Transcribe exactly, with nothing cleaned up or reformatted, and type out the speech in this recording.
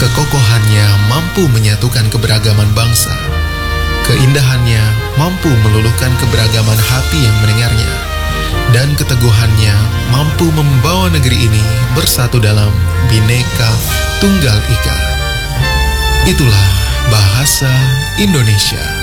Kekokohannya mampu menyatukan keberagaman bangsa. Keindahannya mampu meluluhkan keberagaman hati yang mendengarnya. Dan keteguhannya mampu membawa negeri ini bersatu dalam Bhinneka Tunggal Ika. Itulah bahasa Indonesia.